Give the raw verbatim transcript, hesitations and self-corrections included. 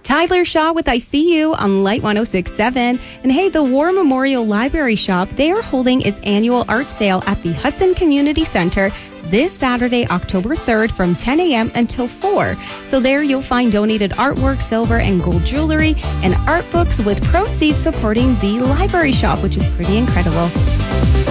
Tyler Shaw with I See You on Light one oh six point seven. And hey, the War Memorial Library Shop, they are holding its annual art sale at the Hudson Community Center this Saturday, October third from ten a.m. until four. So there you'll find donated artwork, silver and gold jewelry, and art books with proceeds supporting the library shop, which is pretty incredible.